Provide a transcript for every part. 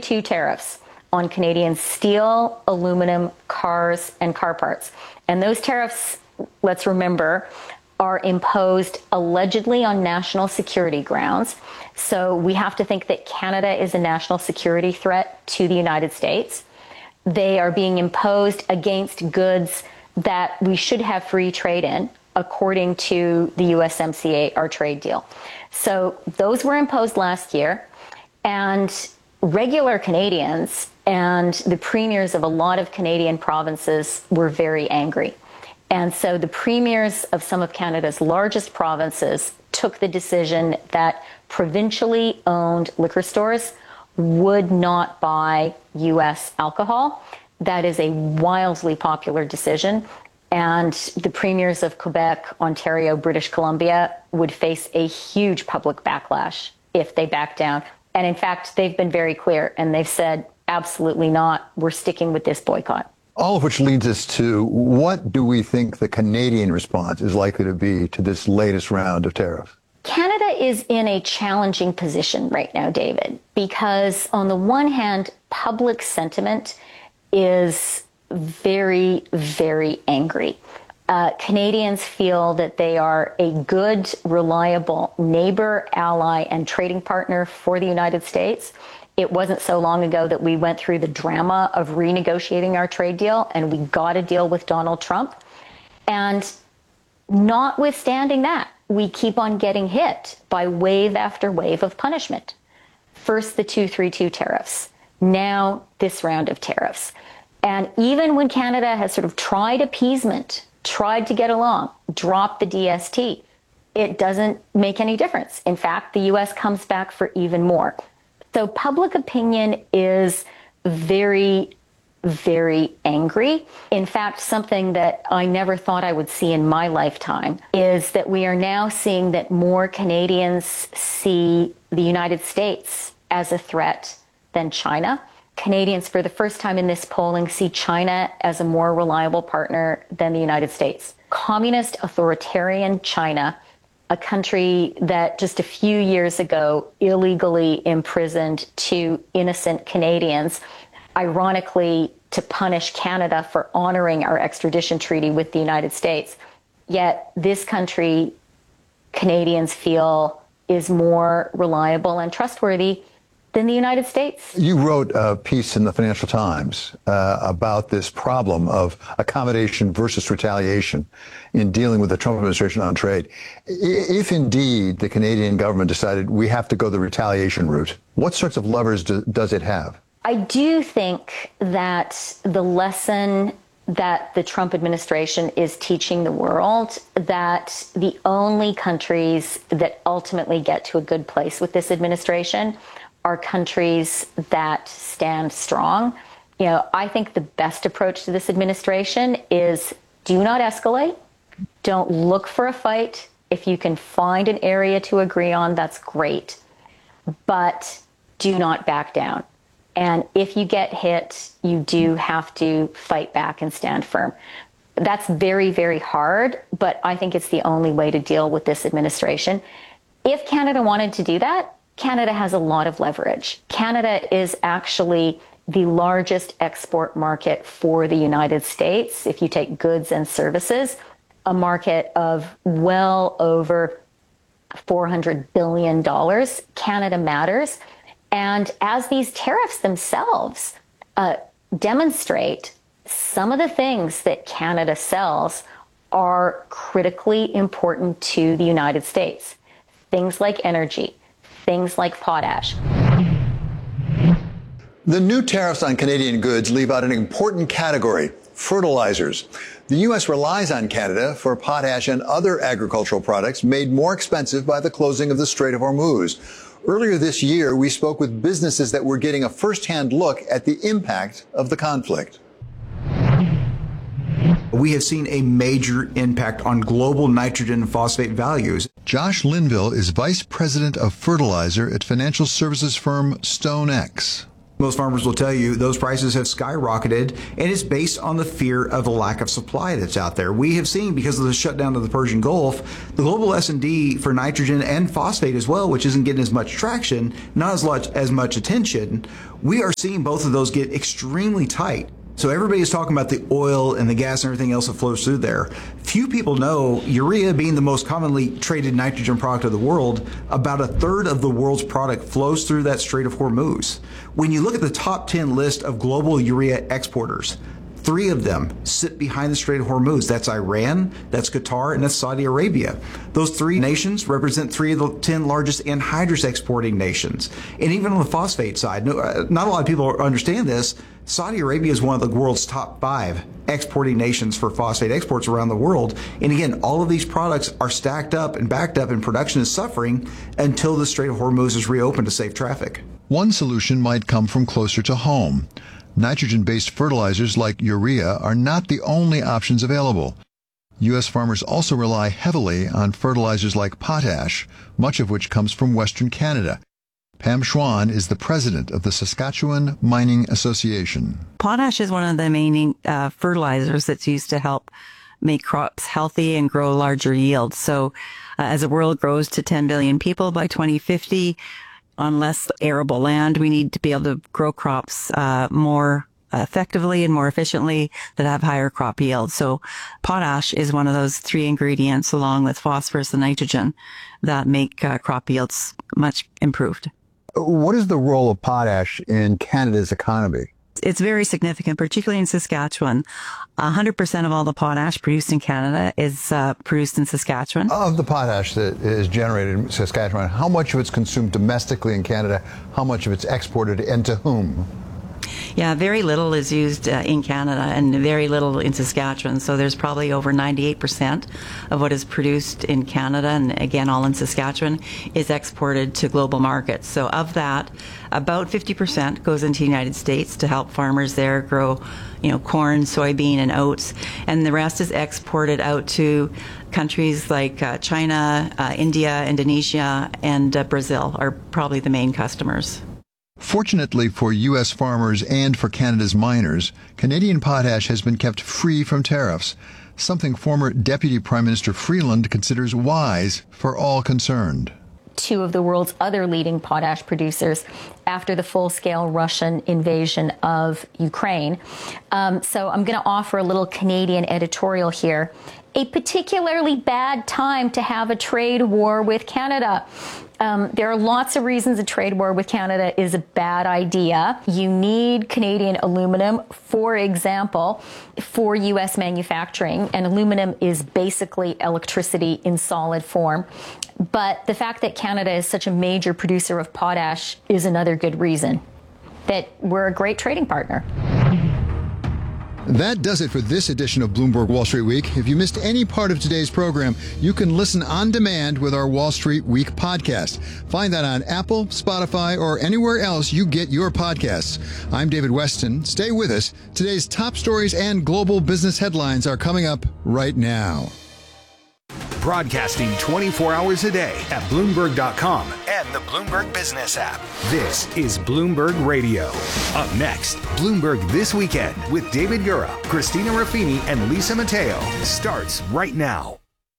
232 tariffs on Canadian steel, aluminum, cars, and car parts. And those tariffs, let's remember, are imposed allegedly on national security grounds. So we have to think that Canada is a national security threat to the United States. They are being imposed against goods that we should have free trade in, according to the USMCA, our trade deal. So those were imposed last year, and regular Canadians and the premiers of a lot of Canadian provinces were very angry. And so the premiers of some of Canada's largest provinces took the decision that provincially owned liquor stores would not buy U.S. alcohol. That is a wildly popular decision. And the premiers of Quebec, Ontario, British Columbia would face a huge public backlash if they back down. And in fact, they've been very clear, and they've said, absolutely not, we're sticking with this boycott. All of which leads us to, what do we think the Canadian response is likely to be to this latest round of tariffs? Canada is in a challenging position right now, David, because on the one hand, public sentiment is very, very angry. Canadians feel that they are a good, reliable neighbor, ally, and trading partner for the United States. It wasn't so long ago that we went through the drama of renegotiating our trade deal, and we got a deal with Donald Trump. And notwithstanding that, we keep on getting hit by wave after wave of punishment. First, the 232 tariffs. Now, this round of tariffs. And even when Canada has sort of tried appeasement, tried to get along, dropped the DST, it doesn't make any difference. In fact, the U.S. comes back for even more. So public opinion is very, very angry. In fact, something that I never thought I would see in my lifetime is that we are now seeing that more Canadians see the United States as a threat than China. Canadians, for the first time in this polling, see China as a more reliable partner than the United States. Communist, authoritarian China, a country that just a few years ago illegally imprisoned two innocent Canadians, ironically to punish Canada for honoring our extradition treaty with the United States. Yet this country, Canadians feel, is more reliable and trustworthy than the United States. You wrote a piece in the Financial Times about this problem of accommodation versus retaliation in dealing with the Trump administration on trade. If indeed the Canadian government decided we have to go the retaliation route, what sorts of levers does it have? I do think that the lesson that the Trump administration is teaching the world, that the only countries that ultimately get to a good place with this administration are countries that stand strong. You know, I think the best approach to this administration is do not escalate. Don't look for a fight. If you can find an area to agree on, that's great. But do not back down. And if you get hit, you do have to fight back and stand firm. That's very, very hard, but I think it's the only way to deal with this administration. If Canada wanted to do that, Canada has a lot of leverage. Canada is actually the largest export market for the United States, if you take goods and services, a market of well over $400 billion. Canada matters. And as these tariffs themselves demonstrate, some of the things that Canada sells are critically important to the United States. Things like energy, things like potash. The new tariffs on Canadian goods leave out an important category: fertilizers. The U.S. relies on Canada for potash and other agricultural products made more expensive by the closing of the Strait of Hormuz. Earlier this year, we spoke with businesses that were getting a first-hand look at the impact of the conflict. We have seen a major impact on global nitrogen and phosphate values. Josh Linville is Vice President of Fertilizer at financial services firm StoneX. Most farmers will tell you those prices have skyrocketed, and it's based on the fear of the lack of supply that's out there. We have seen, because of the shutdown of the Persian Gulf, the global S&D for nitrogen and phosphate as well, which isn't getting as much traction, not as much attention. We are seeing both of those get extremely tight. So everybody is talking about the oil and the gas and everything else that flows through there. Few people know urea, being the most commonly traded nitrogen product of the world, about a third of the world's product flows through that Strait of Hormuz. When you look at the top 10 list of global urea exporters, 3 of them sit behind the Strait of Hormuz. That's Iran, that's Qatar, and that's Saudi Arabia. Those 3 nations represent 3 of the 10 largest anhydrous exporting nations. And even on the phosphate side, not a lot of people understand this, Saudi Arabia is one of the world's top 5 exporting nations for phosphate exports around the world. And again, all of these products are stacked up and backed up, and production is suffering until the Strait of Hormuz is reopened to safe traffic. One solution might come from closer to home. Nitrogen-based fertilizers like urea are not the only options available. U.S. farmers also rely heavily on fertilizers like potash, much of which comes from Western Canada. Pam Schwan is the president of the Saskatchewan Mining Association. Potash is one of the main fertilizers that's used to help make crops healthy and grow larger yields. So as the world grows to 10 billion people by 2050, on less arable land, we need to be able to grow crops more effectively and more efficiently that have higher crop yields. So potash is one of those 3 ingredients, along with phosphorus and nitrogen, that make crop yields much improved. What is the role of potash in Canada's economy? It's very significant, particularly in Saskatchewan. 100% of all the potash produced in Canada is produced in Saskatchewan. Of the potash that is generated in Saskatchewan, how much of it's consumed domestically in Canada? How much of it's exported, and to whom? Yeah, very little is used in Canada and very little in Saskatchewan. So there's probably over 98% of what is produced in Canada, and again, all in Saskatchewan, is exported to global markets. So of that, about 50% goes into the United States to help farmers there grow, corn, soybean, and oats. And the rest is exported out to countries like China, India, Indonesia, and Brazil are probably the main customers. Fortunately for U.S. farmers and for Canada's miners, Canadian potash has been kept free from tariffs, something former Deputy Prime Minister Freeland considers wise for all concerned. 2 of the world's other leading potash producers after the full-scale Russian invasion of Ukraine. So I'm going to offer a little Canadian editorial here. A particularly bad time to have a trade war with Canada. There are lots of reasons a trade war with Canada is a bad idea. You need Canadian aluminum, for example, for U.S. manufacturing, and aluminum is basically electricity in solid form. But the fact that Canada is such a major producer of potash is another good reason that we're a great trading partner. That does it for this edition of Bloomberg Wall Street Week. If you missed any part of today's program, you can listen on demand with our Wall Street Week podcast. Find that on Apple, Spotify, or anywhere else you get your podcasts. I'm David Weston. Stay with us. Today's top stories and global business headlines are coming up right now. Broadcasting 24 hours a day at Bloomberg.com and the Bloomberg Business app. This is Bloomberg Radio. Up next, Bloomberg This Weekend with David Gura, Christina Ruffini, and Lisa Mateo starts right now.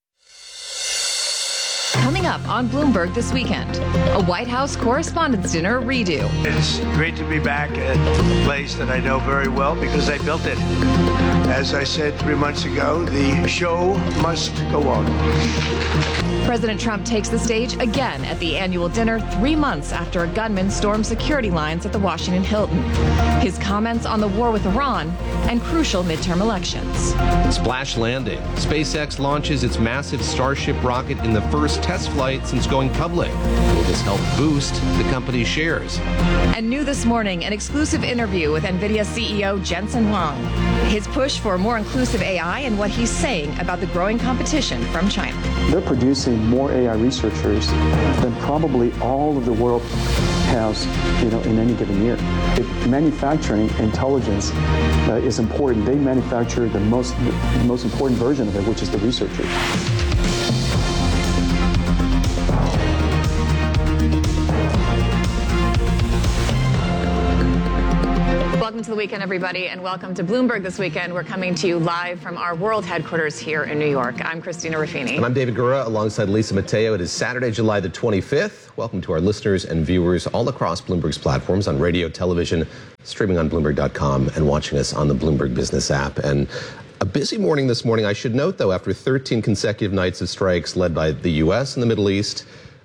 Coming up on Bloomberg This Weekend, a White House Correspondents' Dinner redo. It's great to be back at a place that I know very well because I built it. As I said 3 months ago, the show must go on. President Trump takes the stage again at the annual dinner 3 months after a gunman stormed security lines at the Washington Hilton. His comments on the war with Iran and crucial midterm elections. Splash landing. SpaceX launches its massive Starship rocket in the first test flight since going public. Will this help boost the company's shares? And new this morning, an exclusive interview with NVIDIA CEO Jensen Huang. His push for more inclusive AI and what he's saying about the growing competition from China. They're producing more AI researchers than probably all of the world has, in any given year. Manufacturing intelligence is important. They manufacture the most important version of it, which is the researchers. Welcome to the weekend, everybody, and welcome to Bloomberg This Weekend. We're coming to you live from our world headquarters here in New York. I'm Christina Ruffini. And I'm David Gura, alongside Lisa Mateo. It is Saturday, July the 25th. Welcome to our listeners and viewers all across Bloomberg's platforms on radio, television, streaming on Bloomberg.com, and watching us on the Bloomberg Business app. And a busy morning this morning. I should note, though, after 13 consecutive nights of strikes led by the U.S. and the Middle East,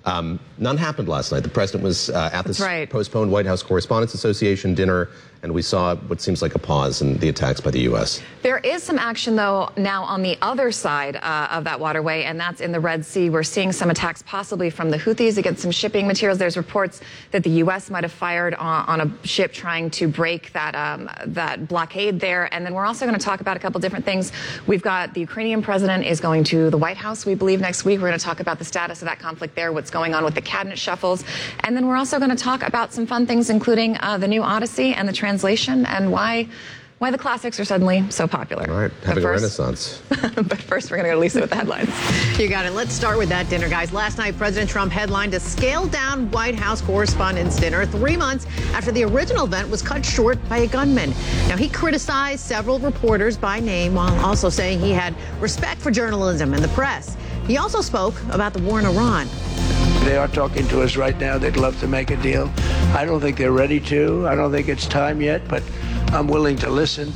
none happened last night. The president was at this postponed White House Correspondents Association dinner, and we saw what seems like a pause in the attacks by the U.S. There is some action, though, now on the other side of that waterway, and that's in the Red Sea. We're seeing some attacks possibly from the Houthis against some shipping materials. There's reports that the U.S. might have fired on a ship trying to break that blockade there. And then we're also going to talk about a couple different things. We've got the Ukrainian president is going to the White House, we believe, next week. We're going to talk about the status of that conflict there, what's going on with the cabinet shuffles. And then we're also going to talk about some fun things, including the new Odyssey and the translation and why the classics are suddenly so popular. All right, having a renaissance. But first, we're going to go to Lisa with the headlines. You got it. Let's start with that dinner, guys. Last night, President Trump headlined a scaled-down White House Correspondents' Dinner 3 months after the original event was cut short by a gunman. Now, he criticized several reporters by name while also saying he had respect for journalism and the press. He also spoke about the war in Iran. They are talking to us right now. They'd love to make a deal. I don't think they're ready to. I don't think it's time yet, but I'm willing to listen.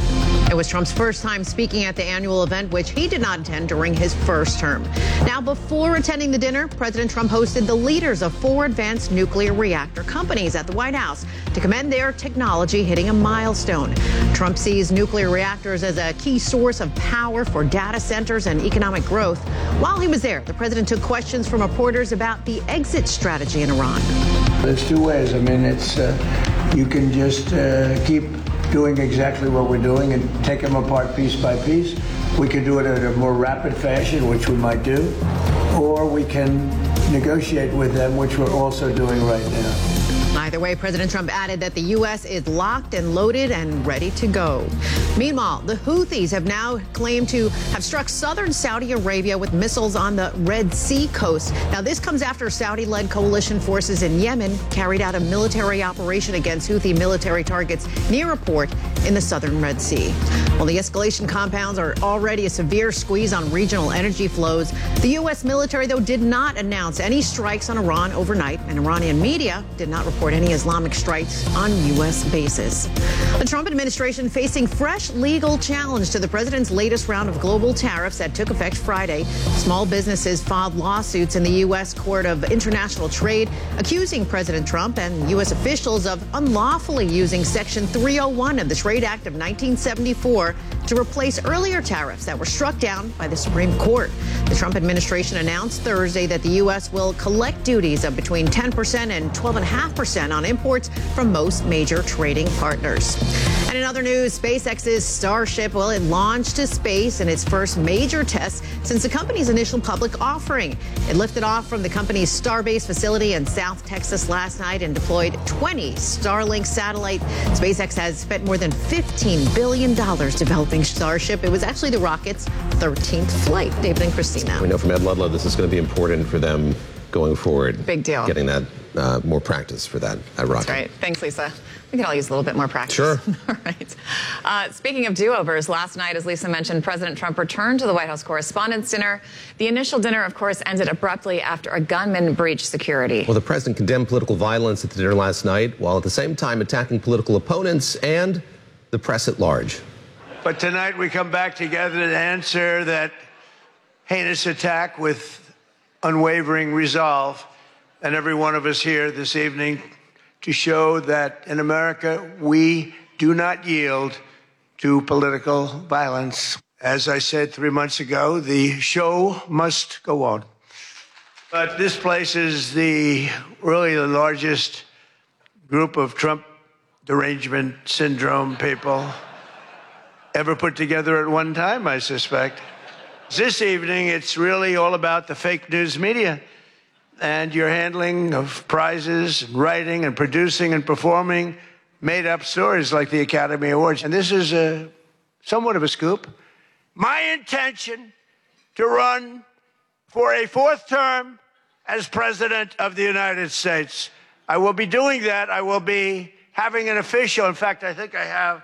It was Trump's first time speaking at the annual event, which he did not attend during his first term. Now, before attending the dinner, President Trump hosted the leaders of 4 advanced nuclear reactor companies at the White House to commend their technology hitting a milestone. Trump sees nuclear reactors as a key source of power for data centers and economic growth. While he was there, the president took questions from reporters about the exit strategy in Iran. There's 2 ways. I mean, it's you can just keep doing exactly what we're doing and take them apart piece by piece. We can do it in a more rapid fashion, which we might do, or we can negotiate with them, which we're also doing right now. Either way, President Trump added that the U.S. is locked and loaded and ready to go. Meanwhile, the Houthis have now claimed to have struck southern Saudi Arabia with missiles on the Red Sea coast. Now, this comes after Saudi-led coalition forces in Yemen carried out a military operation against Houthi military targets near a port in the southern Red Sea. While the escalation compounds are already a severe squeeze on regional energy flows, the U.S. military, though, did not announce any strikes on Iran overnight, and Iranian media did not report any Islamic strikes on U.S. bases. The Trump administration facing fresh legal challenge to the president's latest round of global tariffs that took effect Friday. Small businesses filed lawsuits in the U.S. Court of International Trade, accusing President Trump and U.S. officials of unlawfully using Section 301 of the Trade Act of 1974 to replace earlier tariffs that were struck down by the Supreme Court. The Trump administration announced Thursday that the U.S. will collect duties of between 10% and 12.5% on imports from most major trading partners. And in other news, SpaceX's Starship, well, it launched to space in its first major test since the company's initial public offering. It lifted off from the company's Starbase facility in South Texas last night and deployed 20 Starlink satellites. SpaceX has spent more than $15 billion developing Starship. It was actually the rocket's 13th flight. David and Christina. We know from Ed Ludlow this is going to be important for them going forward. Big deal. Getting that more practice for that rocket. That's right. Thanks, Lisa. We can all use a little bit more practice. Sure. All right. Speaking of do-overs, last night, as Lisa mentioned, President Trump returned to the White House Correspondents' Dinner. The initial dinner, of course, ended abruptly after a gunman breached security. Well, the president condemned political violence at the dinner last night, while at the same time attacking political opponents and the press at large. But tonight we come back together to answer that heinous attack with unwavering resolve, and every one of us here this evening to show that in America we do not yield to political violence. As I said 3 months ago, the show must go on. But this place is really the largest group of Trump derangement syndrome people ever put together at one time, I suspect. This evening, it's really all about the fake news media and your handling of prizes, and writing and producing and performing made-up stories like the Academy Awards. And this is somewhat of a scoop. My intention to run for a 4th term as President of the United States. I will be doing that. I will be having an official. In fact, I think I have,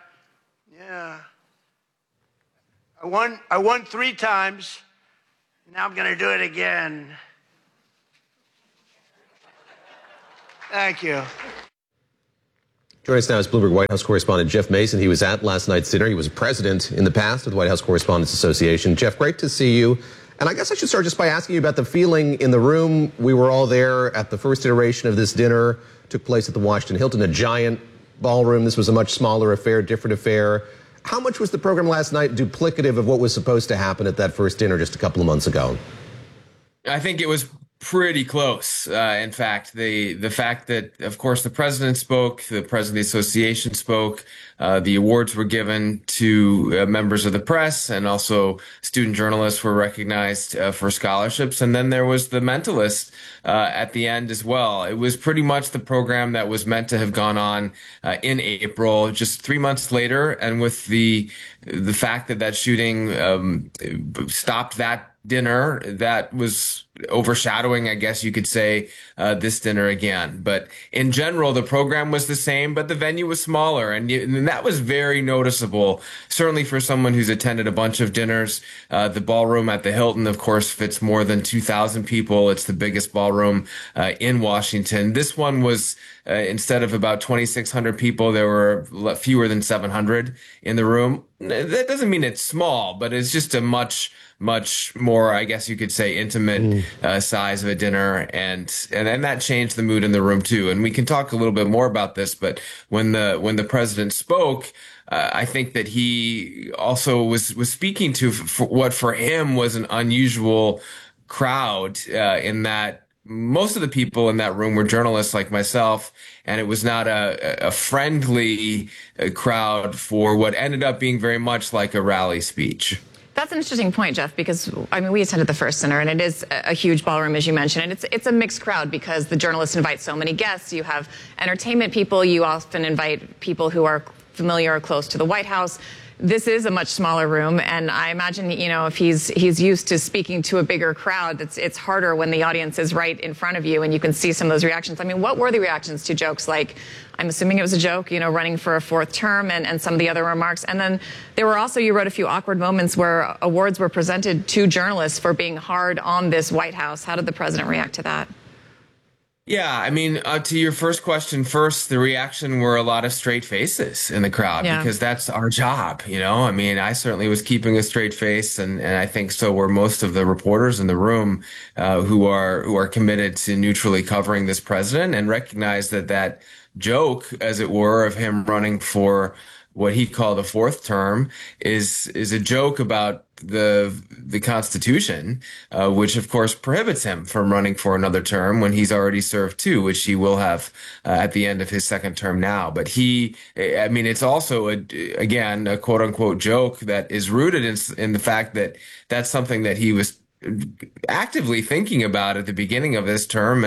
I won 3 times. Now I'm going to do it again. Thank you. Joining us now is Bloomberg White House correspondent Jeff Mason. He was at last night's dinner. He was president in the past of the White House Correspondents Association. Jeff, great to see you. And I guess I should start just by asking you about the feeling in the room. We were all there at the first iteration of this dinner. Took place at the Washington Hilton, a giant ballroom. This was a much smaller affair, different affair. How much was the program last night duplicative of what was supposed to happen at that first dinner just a couple of months ago? I think it was pretty close. In fact, the fact that, of course, the president spoke, the president of the association spoke, the awards were given to members of the press, and also student journalists were recognized for scholarships. And then there was the Mentalist at the end as well. It was pretty much the program that was meant to have gone on in April, just 3 months later. And with the fact that shooting stopped that dinner, that was overshadowing, I guess you could say, this dinner again. But in general, the program was the same, but the venue was smaller. And that was very noticeable, certainly for someone who's attended a bunch of dinners. The ballroom at the Hilton, of course, fits more than 2,000 people. It's the biggest ballroom in Washington. This one was, instead of about 2,600 people, there were fewer than 700 in the room. That doesn't mean it's small, but it's just a much more, I guess you could say, intimate size of a dinner, and that changed the mood in the room too. And we can talk a little bit more about this, but when the president spoke, I think that he also was speaking to what for him was an unusual crowd, in that most of the people in that room were journalists like myself, and it was not a friendly crowd for what ended up being very much like a rally speech. That's an interesting point, Jeff, because, I mean, we attended the first dinner, and it is a huge ballroom, as you mentioned, and it's a mixed crowd because the journalists invite so many guests. You have entertainment people. You often invite people who are familiar or close to the White House. This is a much smaller room, and I imagine, if he's used to speaking to a bigger crowd, it's harder when the audience is right in front of you and you can see some of those reactions. I mean, what were the reactions to jokes like, I'm assuming it was a joke, running for a 4th term and some of the other remarks? And then there were also, you wrote, a few awkward moments where awards were presented to journalists for being hard on this White House. How did the president react to that? Yeah, I mean, to your first question first, the reaction were a lot of straight faces in the crowd, because that's our job, I mean, I certainly was keeping a straight face, and I think so were most of the reporters in the room who are committed to neutrally covering this president, and recognize that joke, as it were, of him running for what he called a 4th term is a joke about the Constitution, which of course prohibits him from running for another term when he's already served 2, which he will have at the end of his 2nd term now. But it's also again a quote unquote joke that is rooted in the fact that that's something that he was actively thinking about at the beginning of this term,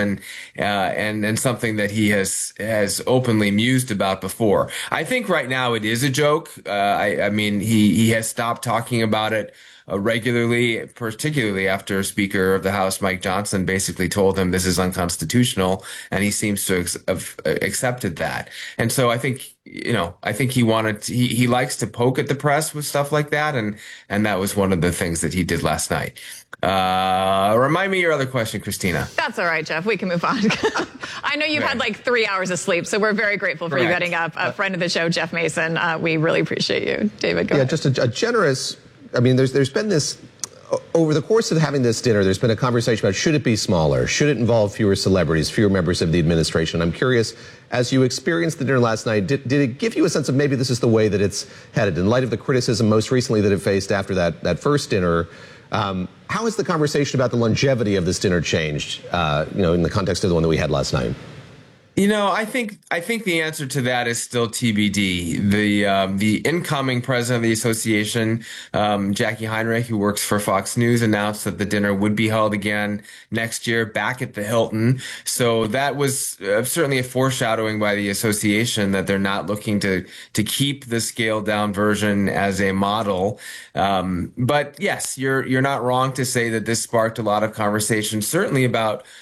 and something that he has openly mused about before. I think right now it is a joke. I mean, he has stopped talking about it regularly, particularly after Speaker of the House Mike Johnson basically told him this is unconstitutional, and he seems to have accepted that. And so I think he likes to poke at the press with stuff like that, and that was one of the things that he did last night. Remind me your other question, Christina. That's all right, Jeff. We can move on. I know you've had like 3 hours of sleep, so we're very grateful for you getting up. A friend of the show, Jeff Mason. We really appreciate you. David, go ahead. Just a generous, there's been this, over the course of having this dinner, there's been a conversation about should it be smaller? Should it involve fewer celebrities, fewer members of the administration? I'm curious, as you experienced the dinner last night, did it give you a sense of maybe this is the way that it's headed? In light of the criticism most recently that it faced after that first dinner, how has the conversation about the longevity of this dinner changed, in the context of the one that we had last night? I think the answer to that is still TBD. The incoming president of the association, Jackie Heinrich, who works for Fox News, announced that the dinner would be held again next year back at the Hilton. So that was certainly a foreshadowing by the association that they're not looking to keep the scaled down version as a model. But yes, you're not wrong to say that this sparked a lot of conversation, certainly about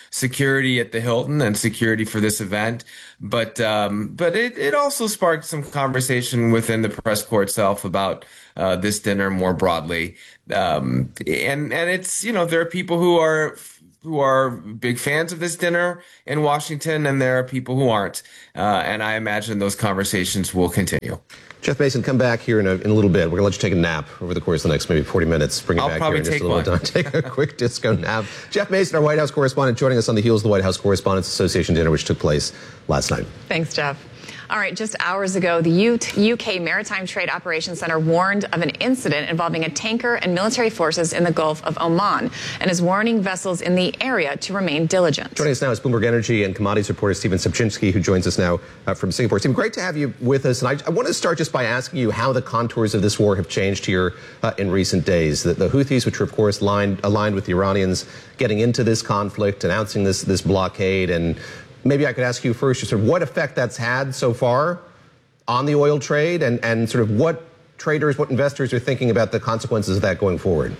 security at the Hilton and security for this event. But it also sparked some conversation within the press corps itself about this dinner more broadly. And it's, there are people who are big fans of this dinner in Washington, and there are people who aren't. And I imagine those conversations will continue. Jeff Mason, come back here in a little bit. We're going to let you take a nap over the course of the next maybe 40 minutes. Bring it back here in just a little time. Take a quick disco nap. Jeff Mason, our White House correspondent, joining us on the heels of the White House Correspondents Association dinner, which took place last night. Thanks, Jeff. All right, just hours ago, the UK Maritime Trade Operations Center warned of an incident involving a tanker and military forces in the Gulf of Oman and is warning vessels in the area to remain diligent. Joining us now is Bloomberg Energy and Commodities reporter Stephen Sobczynski, who joins us now from Singapore. Stephen, great to have you with us. And I want to start just by asking you how the contours of this war have changed here in recent days. The Houthis, which are, of course, aligned with the Iranians, getting into this conflict, announcing this blockade, and maybe I could ask you first, just sort of what effect that's had so far on the oil trade and sort of what traders, what investors are thinking about the consequences of that going forward.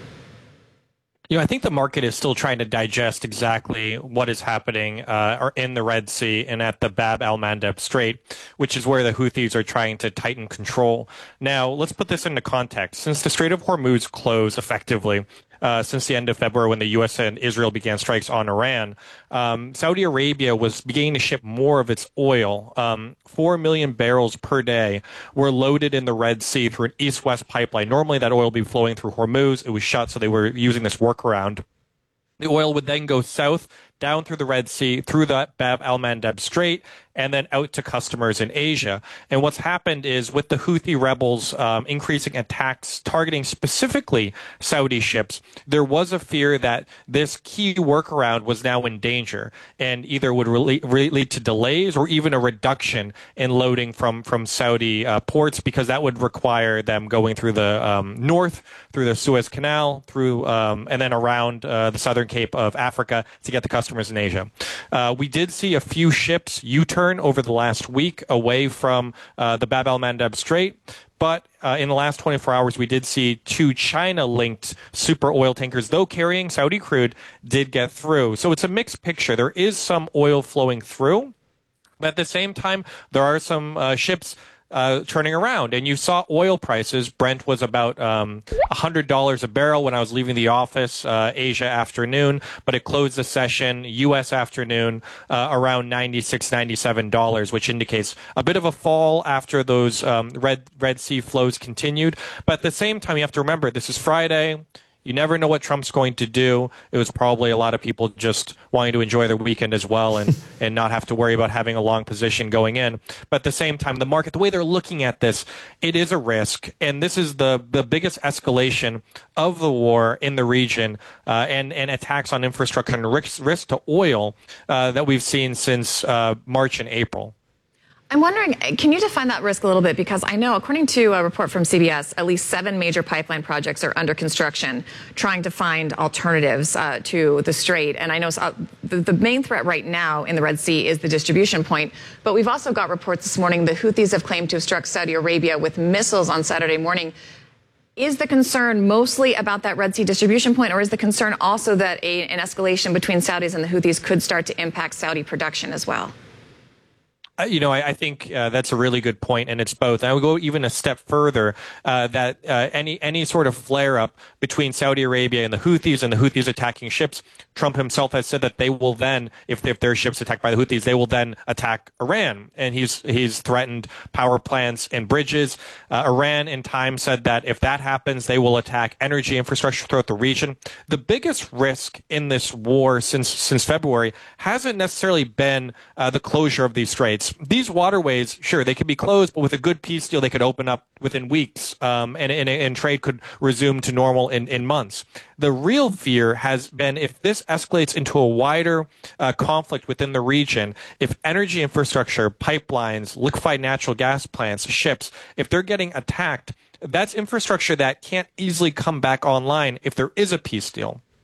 I think the market is still trying to digest exactly what is happening in the Red Sea and at the Bab al-Mandeb Strait, which is where the Houthis are trying to tighten control. Now, let's put this into context. Since the Strait of Hormuz closed effectively, since the end of February when the U.S. and Israel began strikes on Iran, Saudi Arabia was beginning to ship more of its oil. 4 million barrels per day were loaded in the Red Sea through an east-west pipeline. Normally that oil would be flowing through Hormuz. It was shut, so they were using this workaround. The oil would then go south, down through the Red Sea, through the Bab al-Mandeb Strait, and then out to customers in Asia. And what's happened is with the Houthi rebels increasing attacks targeting specifically Saudi ships, there was a fear that this key workaround was now in danger and either would lead to delays or even a reduction in loading from Saudi ports, because that would require them going through the north, through the Suez Canal, through and then around the southern Cape of Africa to get the customers in Asia. We did see a few ships U-turn over the last week away from the Bab al-Mandeb Strait. But in the last 24 hours, we did see 2 China-linked super oil tankers, though carrying Saudi crude, did get through. So it's a mixed picture. There is some oil flowing through, but at the same time, there are some ships turning around. And you saw oil prices. Brent was about $100 a barrel when I was leaving the office Asia afternoon, but it closed the session U.S. afternoon around $96, $97, which indicates a bit of a fall after those Red Sea flows continued. But at the same time, you have to remember, this is Friday. You never know what Trump's going to do. It was probably a lot of people just wanting to enjoy their weekend as well and not have to worry about having a long position going in. But at the same time, the market, the way they're looking at this, it is a risk. And this is the biggest escalation of the war in the region and attacks on infrastructure and risk to oil that we've seen since March and April. I'm wondering, can you define that risk a little bit? Because I know, according to a report from CBS, at least 7 major pipeline projects are under construction, trying to find alternatives to the strait. And I know the main threat right now in the Red Sea is the distribution point. But we've also got reports this morning the Houthis have claimed to have struck Saudi Arabia with missiles on Saturday morning. Is the concern mostly about that Red Sea distribution point, or is the concern also that an escalation between Saudis and the Houthis could start to impact Saudi production as well? I think that's a really good point, and it's both. I would go even a step further that any sort of flare-up between Saudi Arabia and the Houthis attacking ships, Trump himself has said that they will then, if their ships attacked by the Houthis, they will then attack Iran, and he's threatened power plants and bridges. Iran, in time, said that if that happens, they will attack energy infrastructure throughout the region. The biggest risk in this war since February hasn't necessarily been the closure of these straits. These waterways, sure, they could be closed, but with a good peace deal, they could open up within weeks, and trade could resume to normal in months. The real fear has been if this escalates into a wider conflict within the region, if energy infrastructure, pipelines, liquefied natural gas plants, ships, if they're getting attacked, that's infrastructure that can't easily come back online if there is a peace deal.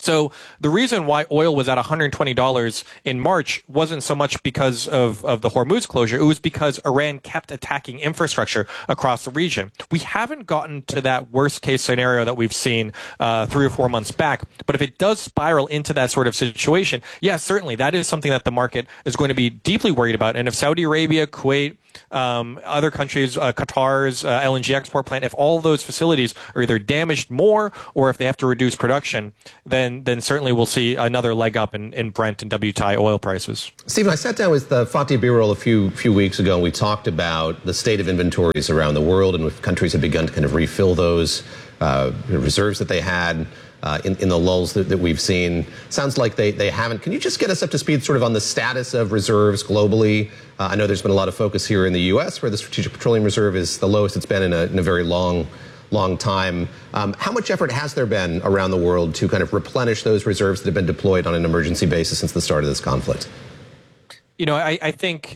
So the reason why oil was at $120 in March wasn't so much because of the Hormuz closure. It was because Iran kept attacking infrastructure across the region. We haven't gotten to that worst case scenario that we've seen 3 or 4 months back. But if it does spiral into that sort of situation, yes, certainly that is something that the market is going to be deeply worried about. And if Saudi Arabia, Kuwait, other countries, Qatar's LNG export plant, if all those facilities are either damaged more or if they have to reduce production, then certainly we'll see another leg up in Brent and WTI oil prices. Stephen, I sat down with Fatih Birol a few weeks ago, and we talked about the state of inventories around the world and if countries have begun to kind of refill those reserves that they had in the lulls that we've seen. Sounds like they haven't. Can you just get us up to speed sort of on the status of reserves globally? I know there's been a lot of focus here in the U.S. where the Strategic Petroleum Reserve is the lowest it's been in a very long time. How much effort has there been around the world to kind of replenish those reserves that have been deployed on an emergency basis since the start of this conflict? You know, I think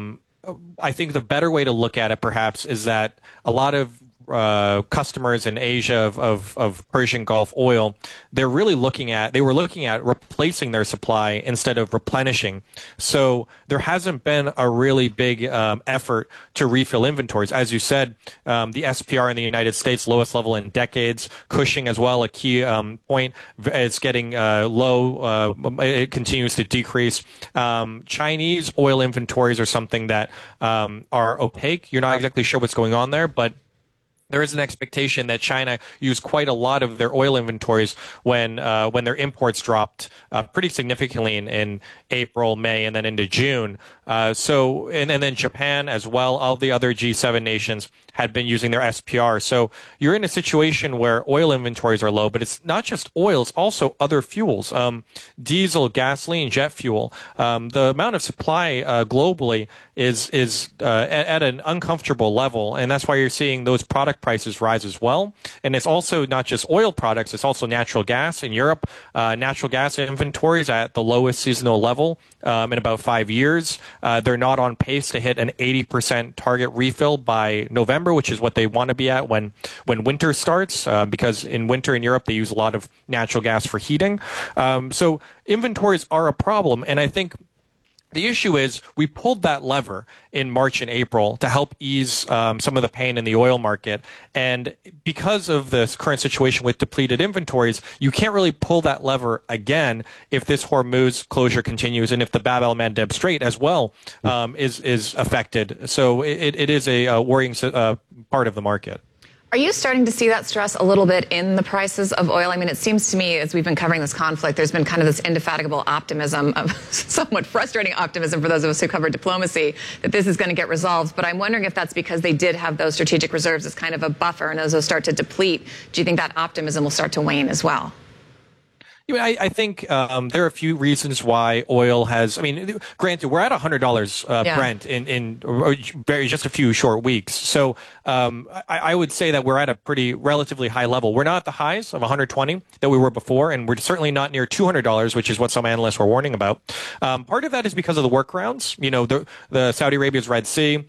the better way to look at it perhaps is that a lot of customers in Asia of Persian Gulf oil, they were looking at replacing their supply instead of replenishing. So there hasn't been a really big effort to refill inventories. As you said, the SPR in the United States, lowest level in decades. Cushing as well, a key point. It's getting low. It continues to decrease. Chinese oil inventories are something that are opaque. You're not exactly sure what's going on there, but there is an expectation that China used quite a lot of their oil inventories when their imports dropped pretty significantly in April, May, and then into June. And then Japan as well. All the other G7 nations had been using their SPR. So you're in a situation where oil inventories are low, but it's not just oil, it's also other fuels, diesel, gasoline, jet fuel. The amount of supply globally is at an uncomfortable level, and that's why you're seeing those product prices rise as well. And it's also not just oil products, it's also natural gas in Europe. Natural gas inventories at the lowest seasonal level in about 5 years. They're not on pace to hit an 80% target refill by November, which is what they want to be at when winter starts, because in winter in Europe, they use a lot of natural gas for heating. So inventories are a problem. And I think the issue is we pulled that lever in March and April to help ease some of the pain in the oil market. And because of this current situation with depleted inventories, you can't really pull that lever again if this Hormuz closure continues and if the Bab el-Mandeb Strait as well is affected. So it is a worrying part of the market. Are you starting to see that stress a little bit in the prices of oil? I mean, it seems to me, as we've been covering this conflict, there's been kind of this indefatigable optimism, of somewhat frustrating optimism for those of us who cover diplomacy, that this is going to get resolved. But I'm wondering if that's because they did have those strategic reserves as kind of a buffer, and as those start to deplete, do you think that optimism will start to wane as well? I think there are a few reasons why oil has. I mean, granted, we're at $100 Brent in just a few short weeks. So I would say that we're at a pretty relatively high level. We're not at the highs of 120 that we were before, and we're certainly not near $200, which is what some analysts were warning about. Part of that is because of the workarounds. You know, the Saudi Arabia's Red Sea.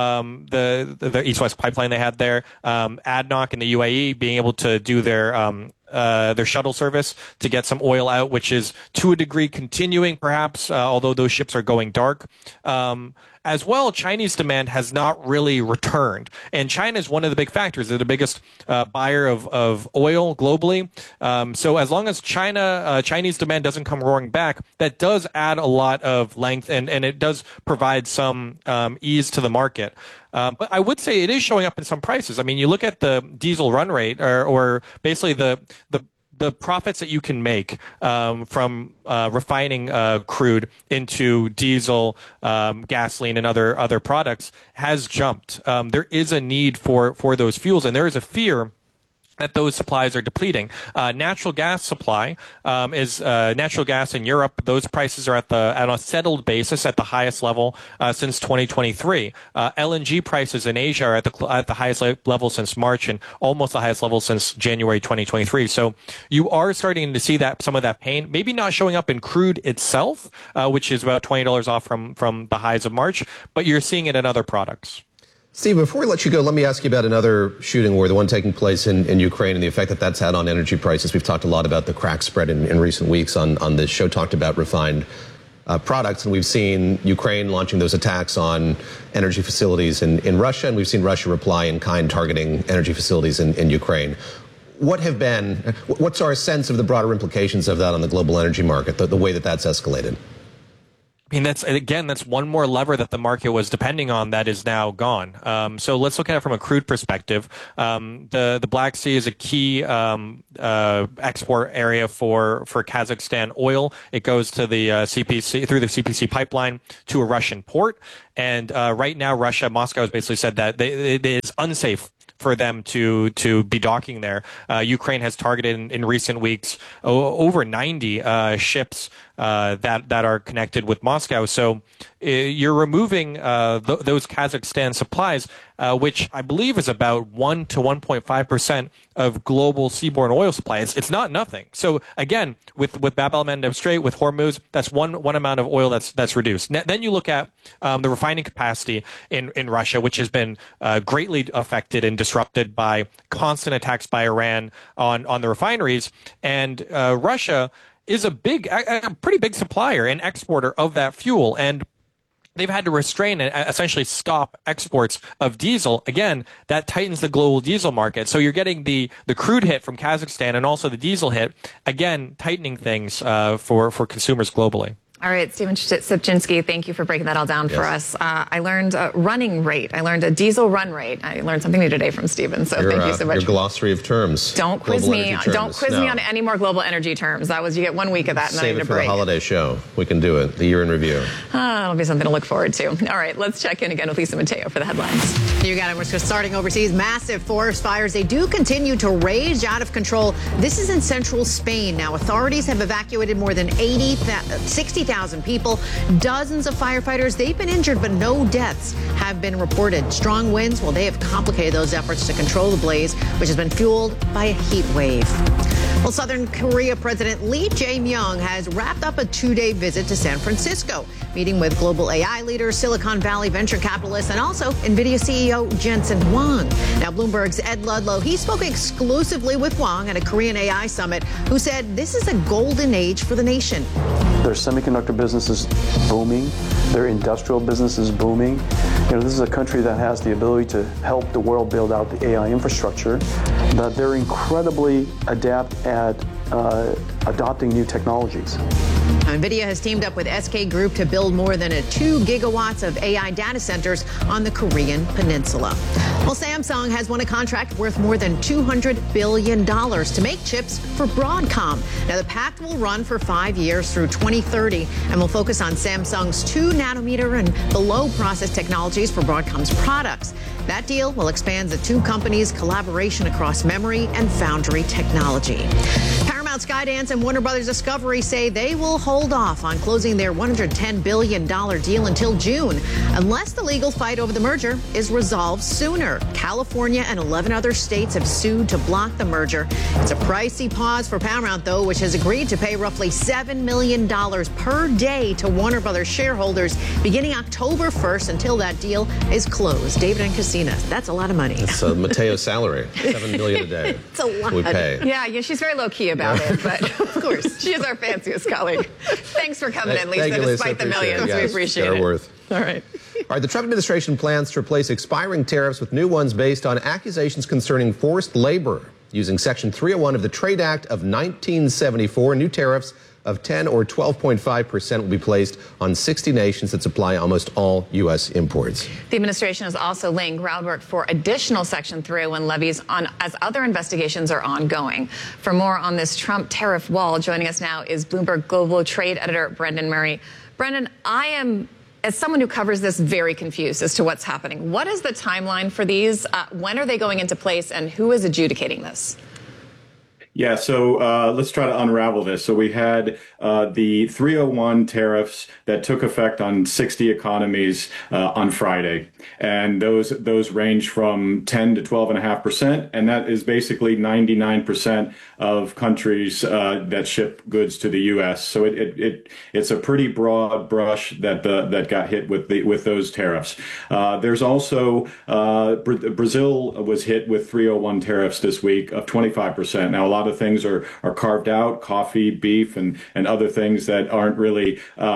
The East-West pipeline they had there, ADNOC in the UAE being able to do their shuttle service to get some oil out, which is to a degree continuing perhaps, although those ships are going dark. As well, Chinese demand has not really returned. And China is one of the big factors. They're the biggest buyer of oil globally. So as long as Chinese demand doesn't come roaring back, that does add a lot of length and it does provide some ease to the market. But I would say it is showing up in some prices. I mean, you look at the diesel run rate or basically the profits that you can make from refining crude into diesel, gasoline, and other products has jumped. There is a need for those fuels, and there is a fear that those supplies are depleting. Natural gas supply is natural gas in Europe. Those prices are at a settled basis at the highest level since 2023. LNG prices in Asia are at the highest level since March and almost the highest level since January 2023. So you are starting to see that some of that pain, maybe not showing up in crude itself, which is about $20 off from the highs of March, but you're seeing it in other products. Steve, before we let you go, let me ask you about another shooting war, the one taking place in Ukraine, and the effect that that's had on energy prices. We've talked a lot about the crack spread in recent weeks on this show, talked about refined products, and we've seen Ukraine launching those attacks on energy facilities in Russia, and we've seen Russia reply in kind, targeting energy facilities in Ukraine. What's our sense of the broader implications of that on the global energy market, the way that that's escalated? I mean, that's one more lever that the market was depending on that is now gone. So let's look at it from a crude perspective. The Black Sea is a key export area for Kazakhstan oil. It goes to the CPC through the CPC pipeline to a Russian port. And right now, Moscow has basically said that it is unsafe for them to be docking there. Ukraine has targeted in recent weeks over 90 ships that are connected with Moscow. So you're removing those Kazakhstan supplies, which I believe is about 1 to 1.5% of global seaborne oil supply. It's not nothing. So again, with Bab el-Mandeb Strait, with Hormuz, that's one amount of oil that's reduced. Then you look at the refining capacity in Russia, which has been greatly affected and disrupted by constant attacks by Iran on the refineries. And Russia is a pretty big supplier and exporter of that fuel. And they've had to restrain and essentially stop exports of diesel. Again, that tightens the global diesel market. So you're getting the crude hit from Kazakhstan and also the diesel hit, again, tightening things for consumers globally. All right, Stephen Sipczynski, thank you for breaking that all down for us. I learned a running rate. I learned a diesel run rate. I learned something new today from Stephen, so thank you so much. Your glossary of terms. Don't quiz me. Don't quiz me on any more global energy terms. You get 1 week of that, and then I need a break. Save it for the holiday show. We can do it. The year in review. It'll be something to look forward to. All right, let's check in again with Lisa Mateo for the headlines. You got it. We're starting overseas. Massive forest fires. They do continue to rage out of control. This is in central Spain. Now, authorities have evacuated more than 60,000 people. Dozens of firefighters, they've been injured, but no deaths have been reported. Strong winds, well, they have complicated those efforts to control the blaze, which has been fueled by a heat wave. Well, Southern Korea President Lee Jae-myung has wrapped up a 2-day visit to San Francisco, meeting with global AI leaders, Silicon Valley venture capitalists, and also NVIDIA CEO Jensen Huang. Now, Bloomberg's Ed Ludlow, he spoke exclusively with Huang at a Korean AI summit, who said this is a golden age for the nation. Their semiconductor business is booming. Their industrial business is booming. This is a country that has the ability to help the world build out the AI infrastructure. But they're incredibly adept at adopting new technologies. NVIDIA has teamed up with SK Group to build more than 2 gigawatts of AI data centers on the Korean peninsula. Well, Samsung has won a contract worth more than $200 billion to make chips for Broadcom. Now, the pact will run for 5 years through 2030 and will focus on Samsung's 2-nanometer and below process technologies for Broadcom's products. That deal will expand the two companies' collaboration across memory and foundry technology. Paramount, Skydance, and Warner Brothers Discovery say they will hold off on closing their $110 billion deal until June, unless the legal fight over the merger is resolved sooner. California and 11 other states have sued to block the merger. It's a pricey pause for Paramount, though, which has agreed to pay roughly $7 million per day to Warner Brothers shareholders beginning October 1st until that deal is closed. David and Christina, that's a lot of money. It's Mateo's salary, $7 million a day. It's a lot. We pay. Yeah, she's very low-key about it, but of course, she is our fanciest colleague. Thanks for coming in, Lisa, despite the millions. We appreciate it. Worth. All right. All right, the Trump administration plans to replace expiring tariffs with new ones based on accusations concerning forced labor. Using Section 301 of the Trade Act of 1974, new tariffs of 10 or 12.5% will be placed on 60 nations that supply almost all U.S. imports. The administration is also laying groundwork for additional Section 301 levies as other investigations are ongoing. For more on this Trump tariff wall, joining us now is Bloomberg Global Trade Editor Brendan Murray. Brendan, I am, as someone who covers this, very confused as to what's happening. What is the timeline for these? When are they going into place, and who is adjudicating this? Yeah, so let's try to unravel this. So we had the 301 tariffs that took effect on 60 economies on Friday, and those range from 10 to 12.5%, and that is basically 99% of countries that ship goods to the U.S. So it's a pretty broad brush that got hit with those tariffs. There's also Brazil was hit with 301 tariffs this week of 25%. Now a lot of things are carved out: coffee, beef, and other things that aren't really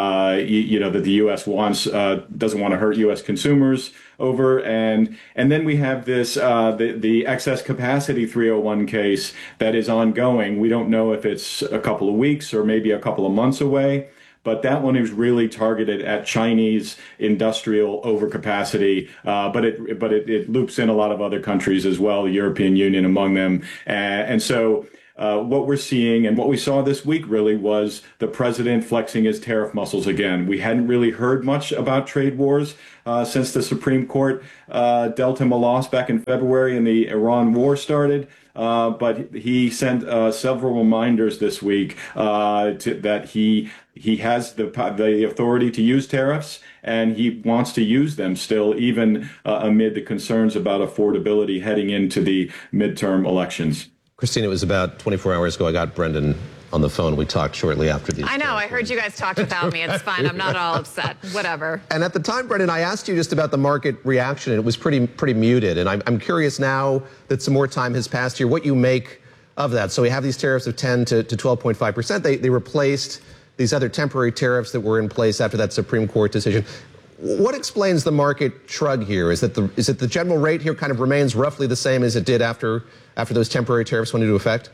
that the U.S. doesn't want to hurt U.S. consumers over, and then we have this the excess capacity 301 case that is ongoing. We don't know if it's a couple of weeks or maybe a couple of months away, but that one is really targeted at Chinese industrial overcapacity. But it loops in a lot of other countries as well, the European Union among them, and so. What we're seeing and what we saw this week really was the president flexing his tariff muscles again. We hadn't really heard much about trade wars since the Supreme Court dealt him a loss back in February and the Iran war started. But he sent several reminders this week that he has the authority to use tariffs, and he wants to use them still, even amid the concerns about affordability heading into the midterm elections. Christine, it was about 24 hours ago. I got Brendan on the phone. We talked shortly after these. I know. I heard you guys talked without me. It's fine. I'm not all upset. Whatever. And at the time, Brendan, I asked you just about the market reaction, and it was pretty muted. And I'm curious now that some more time has passed here, what you make of that. So we have these tariffs of 10 to 12.5%. They replaced these other temporary tariffs that were in place after that Supreme Court decision. What explains the market shrug here? Is it the general rate here kind of remains roughly the same as it did after those temporary tariffs went into effect?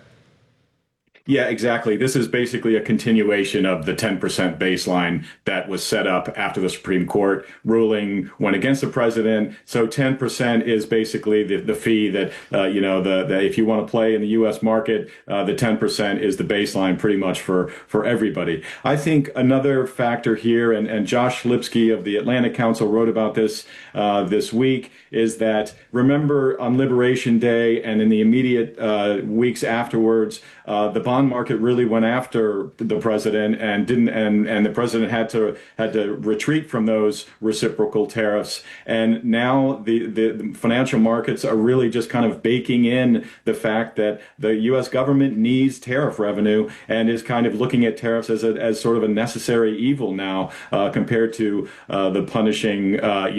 Yeah, exactly. This is basically a continuation of the 10% baseline that was set up after the Supreme Court ruling went against the president. So 10% is basically the fee that, if you want to play in the U.S. market, the 10% is the baseline pretty much for everybody. I think another factor here, and Josh Lipsky of the Atlantic Council wrote about this this week, is that remember on Liberation Day and in the immediate weeks afterwards, the bond market really went after the president and the president had to retreat from those reciprocal tariffs. And now the financial markets are really just kind of baking in the fact that the U.S. government needs tariff revenue and is kind of looking at tariffs as sort of a necessary evil now compared to the punishing,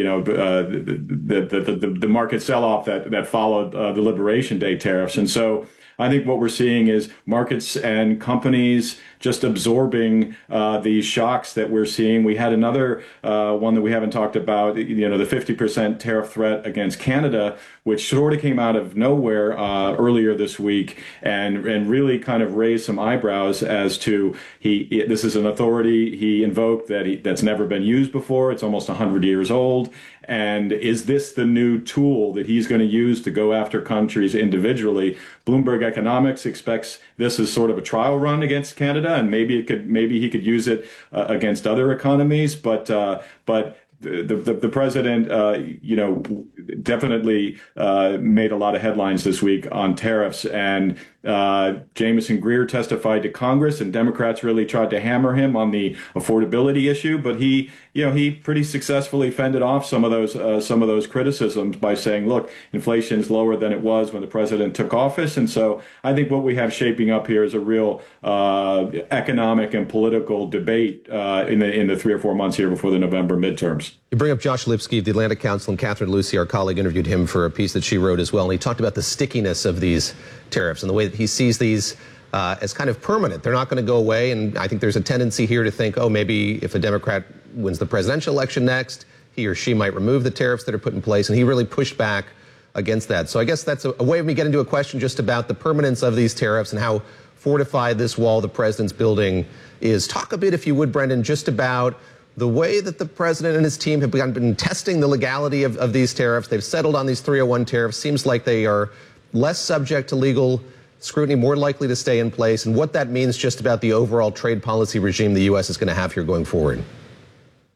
the market sell-off that followed the Liberation Day tariffs. And so I think what we're seeing is markets and companies just absorbing these shocks that we're seeing. We had another one that we haven't talked about, the 50% tariff threat against Canada, which sort of came out of nowhere earlier this week and really kind of raised some eyebrows as to this is an authority he invoked that's never been used before. It's almost 100 years old. And is this the new tool that he's going to use to go after countries individually? Bloomberg Economics expects this as sort of a trial run against Canada, and maybe he could use it against other economies. But the president, definitely made a lot of headlines this week on tariffs. And Jamieson Greer testified to Congress, and Democrats really tried to hammer him on the affordability issue. But he pretty successfully fended off some of those criticisms by saying, "Look, inflation is lower than it was when the president took office." And so I think what we have shaping up here is a real economic and political debate in the 3 or 4 months here before the November midterms. You bring up Josh Lipsky of the Atlantic Council, and Catherine Lucy, our colleague, interviewed him for a piece that she wrote as well. And he talked about the stickiness of these tariffs and the way that he sees these as kind of permanent. They're not going to go away. And I think there's a tendency here to think, maybe if a Democrat wins the presidential election next, he or she might remove the tariffs that are put in place. And he really pushed back against that. So I guess that's a way of me getting to a question just about the permanence of these tariffs and how fortified this wall the president's building is. Talk a bit, if you would, Brendan, just about the way that the president and his team have been testing the legality of these tariffs. They've settled on these 301 tariffs. Seems like they are less subject to legal scrutiny, more likely to stay in place, and what that means just about the overall trade policy regime the U.S. is going to have here going forward.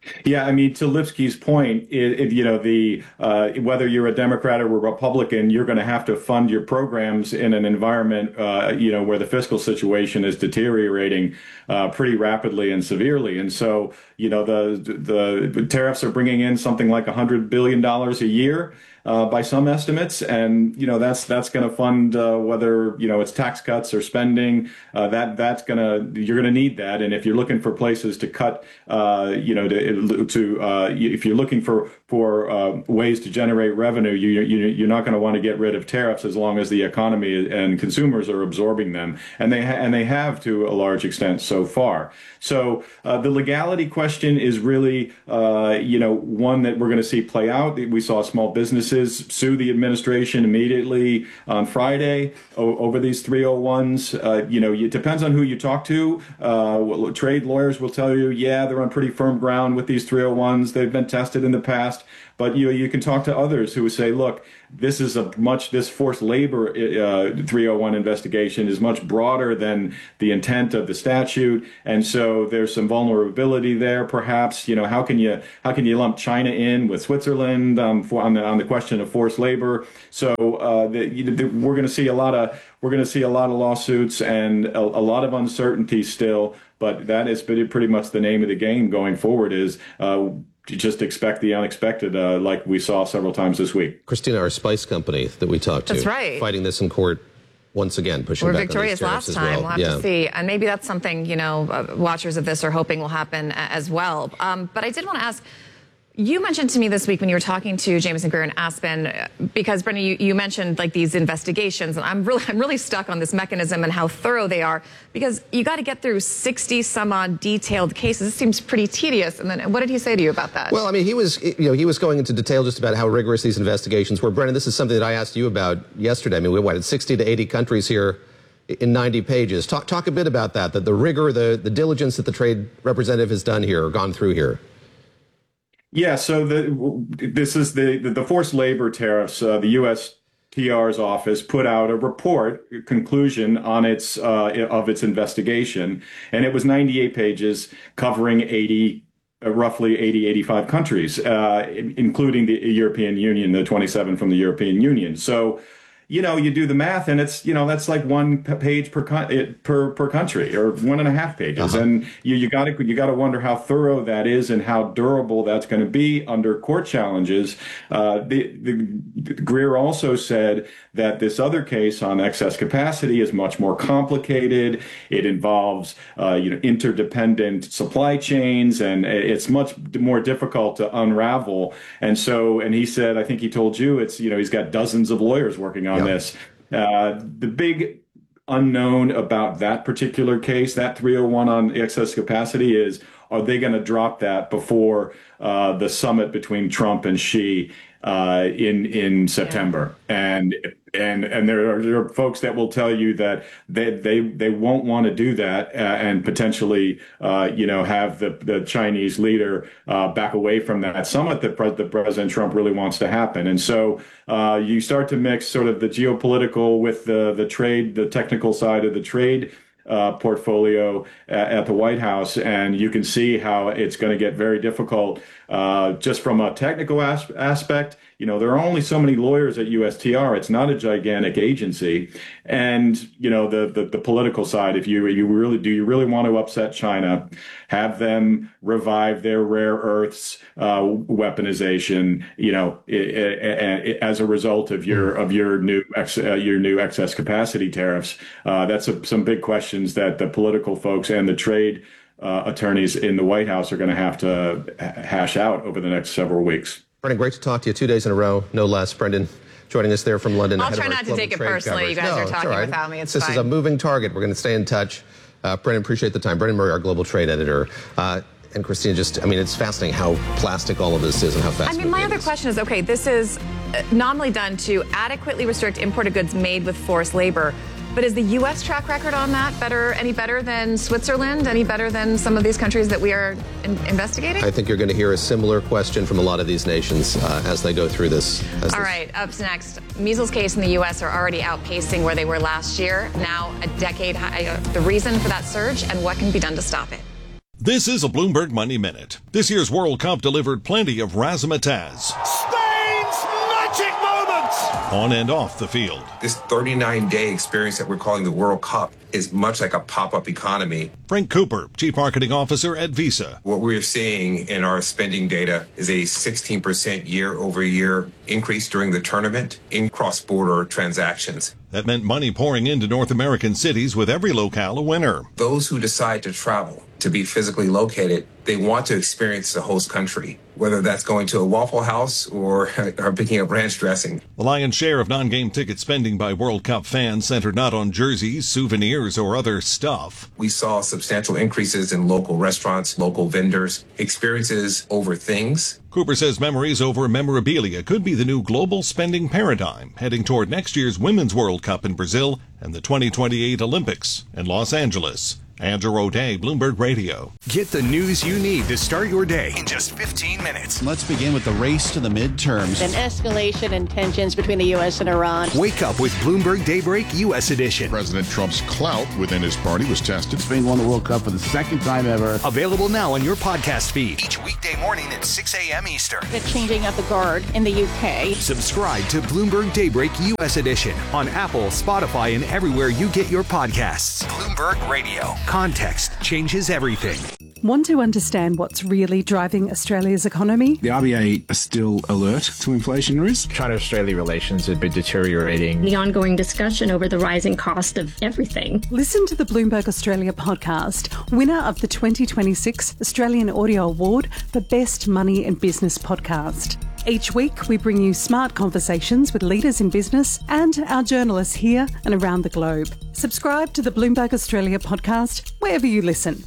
Yeah, I mean, to Lipsky's point, whether you're a Democrat or a Republican, you're going to have to fund your programs in an environment, where the fiscal situation is deteriorating pretty rapidly and severely. And so, the tariffs are bringing in something like $100 billion a year. By some estimates, and that's going to fund whether it's tax cuts or spending. You're gonna need that, and if you're looking for places to cut, if you're looking for ways to generate revenue, you're not going to want to get rid of tariffs as long as the economy and consumers are absorbing them, and they have to a large extent so far. So the legality question is really one that we're going to see play out. We saw small businesses sue the administration immediately on Friday over these 301s. It depends on who you talk to. Trade lawyers will tell you, yeah, they're on pretty firm ground with these 301s. They've been tested in the past. But you can talk to others who say, look, this forced labor 301 investigation is much broader than the intent of the statute, and so there's some vulnerability there. Perhaps how can you lump China in with Switzerland on the question of forced labor? So we're going to see a lot of lawsuits and a lot of uncertainty still. But that is pretty much the name of the game going forward. Is you just expect the unexpected, like we saw several times this week. Christina, our spice company that we talked to, that's right, fighting this in court once again, pushing back on these tariffs as well. We're victorious last time. We'll have to see. And maybe that's something, watchers of this are hoping will happen as well. But I did want to ask, you mentioned to me this week when you were talking to Jameson Greer and Aspen, because Brendan, you mentioned like these investigations, and I'm really stuck on this mechanism and how thorough they are, because you got to get through 60 some odd detailed cases. It seems pretty tedious. And then what did he say to you about that? Well, I mean, he was going into detail just about how rigorous these investigations were. Brendan, this is something that I asked you about yesterday. I mean, we went 60 to 80 countries here in 90 pages. Talk a bit about that, the rigor, the diligence that the trade representative has done here or gone through here. Yeah, so this is the forced labor tariffs. The USTR's office put out a conclusion on its investigation, and it was 98 pages covering roughly 85 countries, including the European Union, the 27 from the European Union. So, you do the math, and it's that's like 1 page per country, or 1.5 pages, and you got to wonder how thorough that is and how durable that's going to be under court challenges. Greer also said that this other case on excess capacity is much more complicated. It involves interdependent supply chains, and it's much more difficult to unravel. And he said, I think he told you, it's he's got dozens of lawyers working on this. The big unknown about that particular case, that 301 on excess capacity, is are they going to drop that before the summit between Trump and Xi in September? And there are folks that will tell you that they won't want to do that and potentially have the Chinese leader back away from that summit that President Trump really wants to happen. And so you start to mix sort of the geopolitical with the trade, the technical side of the trade portfolio at the White House, and you can see how it's going to get very difficult just from a technical aspect. There are only so many lawyers at USTR. It's not a gigantic agency. And, the political side, if you really want to upset China, have them revive their rare earths weaponization, as a result of your new excess capacity tariffs. That's some big questions that the political folks and the trade attorneys in the White House are going to have to hash out over the next several weeks. Brendan, great to talk to you 2 days in a row, no less. Brendan, joining us there from London. I'll try not to take it personally. You guys are talking without me. It's fine. This is a moving target. We're going to stay in touch. Brendan, appreciate the time. Brendan Murray, our global trade editor. And Christina, it's fascinating how plastic all of this is and how fast. My other question is, okay, this is nominally done to adequately restrict imported goods made with forced labor. But is the U.S. track record on that any better than Switzerland? Any better than some of these countries that we are investigating? I think you're going to hear a similar question from a lot of these nations as they go through this. All right, up next, measles cases in the U.S. are already outpacing where they were last year, now a decade high. The reason for that surge and what can be done to stop it. This is a Bloomberg Money Minute. This year's World Cup delivered plenty of razzmatazz. Spain's magic moment! On and off the field. This 39-day experience that we're calling the World Cup is much like a pop-up economy. Frank Cooper, Chief Marketing Officer at Visa. What we're seeing in our spending data is a 16% year-over-year increase during the tournament in cross-border transactions. That meant money pouring into North American cities, with every locale a winner. Those who decide to travel, to be physically located, they want to experience the host country, whether that's going to a Waffle House or picking up ranch dressing. The lion's share of non-game ticket spending by World Cup fans centered not on jerseys, souvenirs, or other stuff. We saw substantial increases in local restaurants, local vendors, experiences over things. Cooper says memories over memorabilia could be the new global spending paradigm, heading toward next year's Women's World Cup in Brazil and the 2028 Olympics in Los Angeles. Andrew O'Day, Bloomberg Radio. Get the news you need to start your day in just 15 minutes. Let's begin with the race to the midterms. An escalation in tensions between the U.S. and Iran. Wake up with Bloomberg Daybreak U.S. Edition. President Trump's clout within his party was tested. Spain won the World Cup for the second time ever. Available now on your podcast feed. Each weekday morning at 6 a.m. Eastern. The changing of the guard in the U.K. Subscribe to Bloomberg Daybreak U.S. Edition on Apple, Spotify, and everywhere you get your podcasts. Bloomberg Radio. Context changes everything. Want to understand what's really driving Australia's economy? The RBA are still alert to inflation risk. China-Australia relations have been deteriorating. The ongoing discussion over the rising cost of everything. Listen to the Bloomberg Australia podcast, winner of the 2026 Australian Audio Award for Best Money and Business Podcast. Each week, we bring you smart conversations with leaders in business and our journalists here and around the globe. Subscribe to the Bloomberg Australia podcast wherever you listen.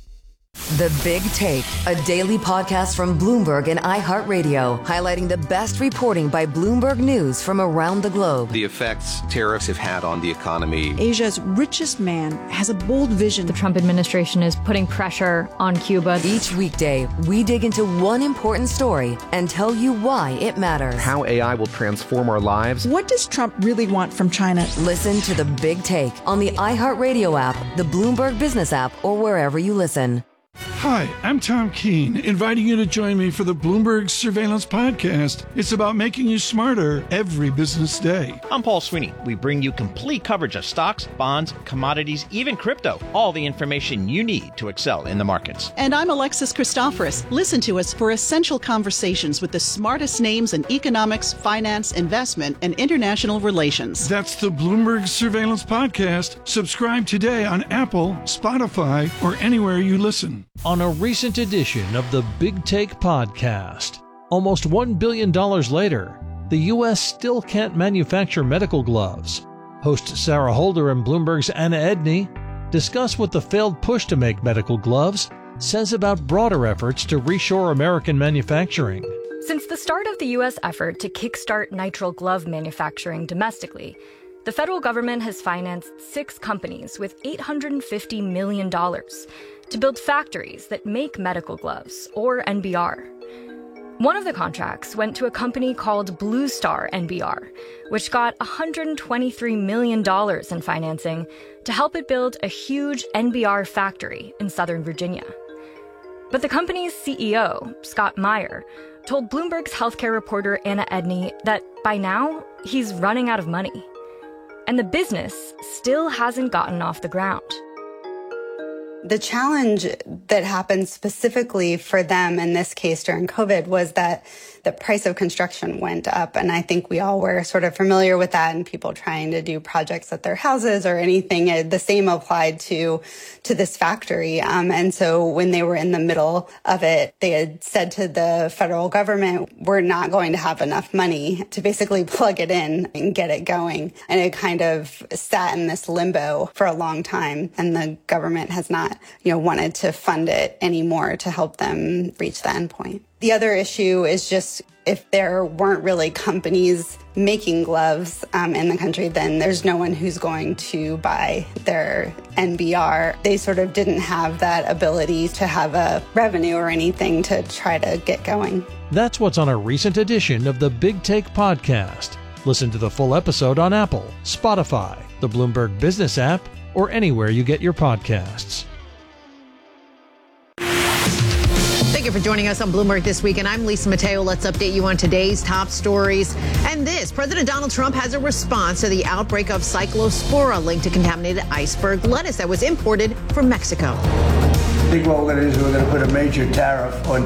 The Big Take, a daily podcast from Bloomberg and iHeartRadio, highlighting the best reporting by Bloomberg News from around the globe. The effects tariffs have had on the economy. Asia's richest man has a bold vision. The Trump administration is putting pressure on Cuba. Each weekday, we dig into one important story and tell you why it matters. How AI will transform our lives. What does Trump really want from China? Listen to The Big Take on the iHeartRadio app, the Bloomberg Business app, or wherever you listen. Hi, I'm Tom Keene, inviting you to join me for the Bloomberg Surveillance Podcast. It's about making you smarter every business day. I'm Paul Sweeney. We bring you complete coverage of stocks, bonds, commodities, even crypto. All the information you need to excel in the markets. And I'm Alexis Christoforous. Listen to us for essential conversations with the smartest names in economics, finance, investment, and international relations. That's the Bloomberg Surveillance Podcast. Subscribe today on Apple, Spotify, or anywhere you listen. On a recent edition of the Big Take podcast, almost $1 billion later, the U.S. still can't manufacture medical gloves. Host Sarah Holder and Bloomberg's Anna Edney discuss what the failed push to make medical gloves says about broader efforts to reshore American manufacturing. Since the start of the U.S. effort to kickstart nitrile glove manufacturing domestically, the federal government has financed 6 companies with $850 million to build factories that make medical gloves, or NBR. One of the contracts went to a company called Blue Star NBR, which got $123 million in financing to help it build a huge NBR factory in Southern Virginia. But the company's CEO, Scott Meyer, told Bloomberg's healthcare reporter Anna Edney that by now, he's running out of money. And the business still hasn't gotten off the ground. The challenge that happened specifically for them in this case during COVID was that the price of construction went up. And I think we all were sort of familiar with that, and people trying to do projects at their houses or anything. The same applied to this factory. And so when they were in the middle of it, they had said to the federal government, we're not going to have enough money to basically plug it in and get it going. And it kind of sat in this limbo for a long time. And the government has not wanted to fund it anymore to help them reach the endpoint. The other issue is just if there weren't really companies making gloves in the country, then there's no one who's going to buy their NBR. They sort of didn't have that ability to have a revenue or anything to try to get going. That's what's on a recent edition of the Big Take podcast. Listen to the full episode on Apple, Spotify, the Bloomberg Business app, or anywhere you get your podcasts. you for joining us on Bloomberg This Week. And I'm Lisa Mateo. Let's update you on today's top stories. And this, President Donald Trump has a response to the outbreak of Cyclospora linked to contaminated iceberg lettuce that was imported from Mexico. I think what we're going to do is we're going to put a major tariff on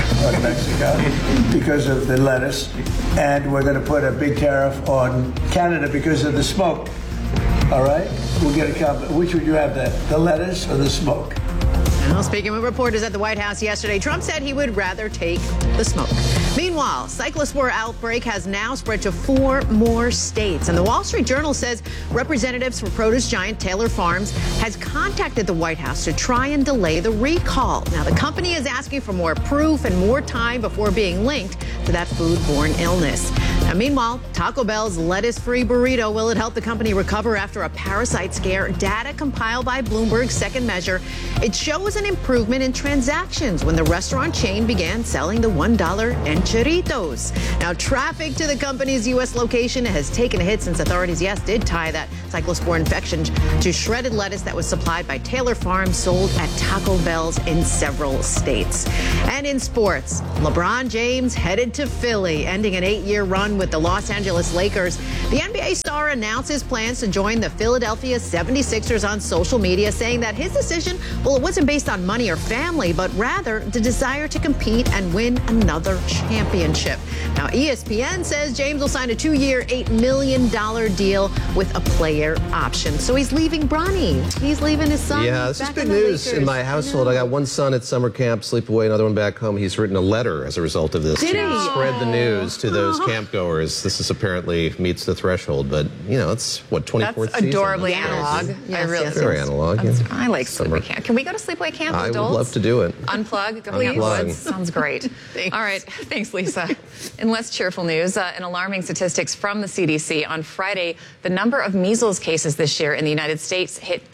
Mexico because of the lettuce. And we're going to put a big tariff on Canada because of the smoke. All right? We'll get a which would you have, the lettuce or the smoke? Well, speaking with reporters at the White House yesterday, Trump said he would rather take the smoke. Meanwhile, Cyclospora outbreak has now spread to 4 more states. And the Wall Street Journal says representatives for produce giant Taylor Farms has contacted the White House to try and delay the recall. Now, the company is asking for more proof and more time before being linked to that foodborne illness. Now, meanwhile, Taco Bell's lettuce-free burrito, will it help the company recover after a parasite scare? Data compiled by Bloomberg's Second Measure, it shows an improvement in transactions when the restaurant chain began selling the $1 enchiritos. Now, traffic to the company's U.S. location has taken a hit since authorities, did tie that cyclospore infection to shredded lettuce that was supplied by Taylor Farms, sold at Taco Bell's in several states. And in sports, LeBron James headed to Philly, ending an 8-year run with the Los Angeles Lakers. The NBA star announced his plans to join the Philadelphia 76ers on social media, saying that his decision, well, it wasn't based on money or family, but rather the desire to compete and win another championship. Now, ESPN says James will sign a 2-year, $8 million deal with a player option. So he's leaving Bronny. He's leaving his son. Yeah, this is big news in my household. I got one son at summer camp, sleepaway, another one back home. He's written a letter as a result of this to spread the news to those camp goers. This is apparently meets the threshold, but it's what, 24th season? That's adorably analog. Yes, very analog. I like sleepaway camp. Can we go to sleepaway camp as adults? I would love to do it. Unplug, please. Sounds great. All right, thanks, Lisa. In less cheerful news, and alarming statistics from the CDC, on Friday, the number of measles cases this year in the United States hit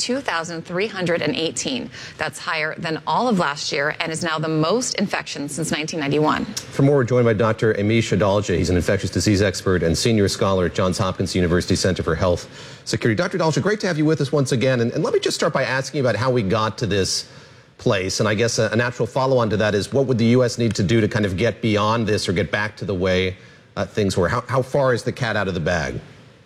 2,318. That's higher than all of last year and is now the most infections since 1991. For more, we're joined by Dr. Amish Adalja. He's an infectious disease expert and senior scholar at Johns Hopkins University Center for Health Security. Dr. Adalja, great to have you with us once again. And let me just start by asking about how we got to this place. And I guess a natural follow-on to that is, what would the U.S. need to do to kind of get beyond this or get back to the way things were? How far is the cat out of the bag?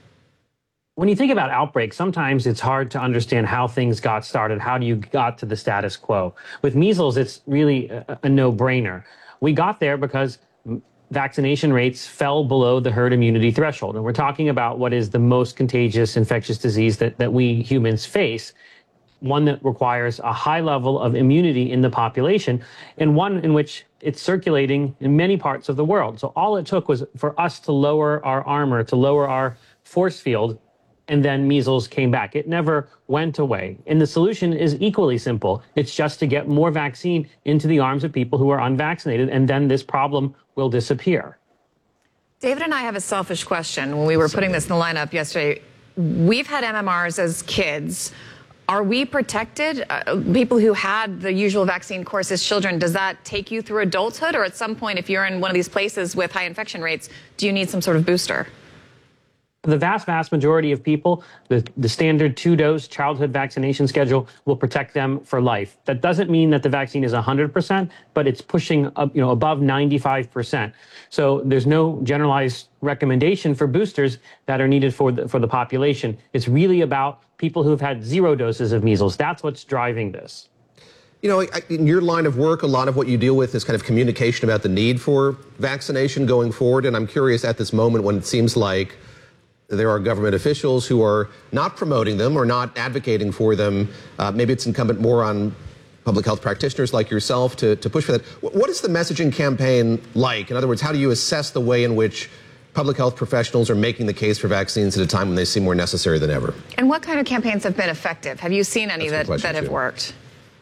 When you think about outbreaks, sometimes it's hard to understand how things got started. How do you got to the status quo? With measles, it's really a no-brainer. We got there because vaccination rates fell below the herd immunity threshold. And we're talking about what is the most contagious infectious disease that we humans face, one that requires a high level of immunity in the population, and one in which it's circulating in many parts of the world. So all it took was for us to lower our armor, to lower our force field, and then measles came back. It never went away. And the solution is equally simple. It's just to get more vaccine into the arms of people who are unvaccinated, and then this problem will disappear. David and I have a selfish question. When we were putting this in the lineup yesterday, we've had MMRs as kids. Are we protected? People who had the usual vaccine course as children, does that take you through adulthood? Or at some point, if you're in one of these places with high infection rates, do you need some sort of booster? The vast majority of people, the standard 2-dose childhood vaccination schedule will protect them for life. That doesn't mean that the vaccine is 100%, but it's pushing up, above 95%. So there's no generalized recommendation for boosters that are needed for the population. It's really about people who've had 0 doses of measles. That's what's driving this. In your line of work, a lot of what you deal with is kind of communication about the need for vaccination going forward. And I'm curious, at this moment when it seems like there are government officials who are not promoting them or not advocating for them, maybe it's incumbent more on public health practitioners like yourself to push for that. What is the messaging campaign like? In other words, how do you assess the way in which public health professionals are making the case for vaccines at a time when they seem more necessary than ever? And what kind of campaigns have been effective? Have you seen any that have worked?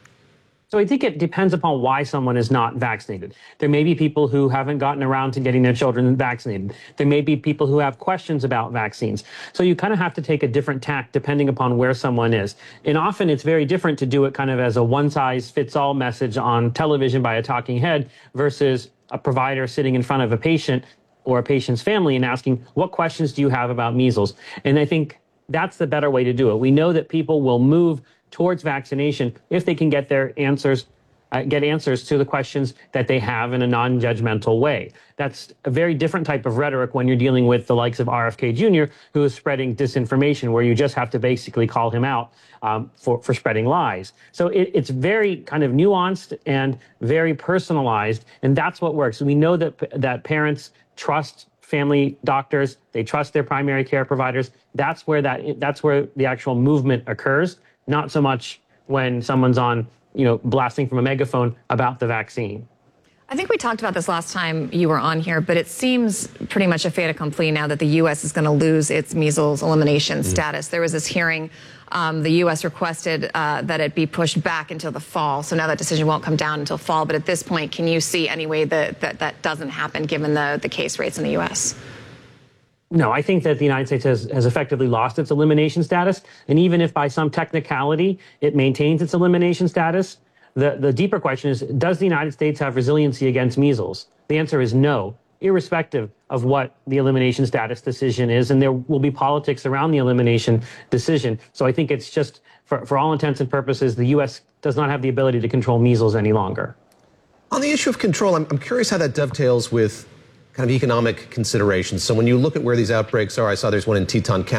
So I think it depends upon why someone is not vaccinated. There may be people who haven't gotten around to getting their children vaccinated. There may be people who have questions about vaccines. So you kind of have to take a different tack depending upon where someone is. And often it's very different to do it kind of as a one-size-fits-all message on television by a talking head versus a provider sitting in front of a patient or a patient's family and asking, what questions do you have about measles? And I think that's the better way to do it. We know that people will move towards vaccination if they can get their answers get answers to the questions that they have in a non-judgmental way. That's a very different type of rhetoric when you're dealing with the likes of RFK Jr., who is spreading disinformation, where you just have to basically call him out for spreading lies. So it's very kind of nuanced and very personalized, and that's what works. We know that parents trust family doctors, they trust their primary care providers. That's where the actual movement occurs, not so much when someone's on, blasting from a megaphone about the vaccine. I think we talked about this last time you were on here, but it seems pretty much a fait accompli now that the U.S. is going to lose its measles elimination status. There was this hearing. The U.S. requested that it be pushed back until the fall. So now that decision won't come down until fall. But at this point, can you see any way that doesn't happen given the case rates in the U.S.? No, I think that the United States has effectively lost its elimination status. And even if by some technicality it maintains its elimination status, the deeper question is, does the United States have resiliency against measles? The answer is no, irrespective of what the elimination status decision is. And there will be politics around the elimination decision. So I think it's just, for all intents and purposes, the U.S. does not have the ability to control measles any longer. On the issue of control, I'm curious how that dovetails with kind of economic considerations. So when you look at where these outbreaks are, I saw there's one in Teton County.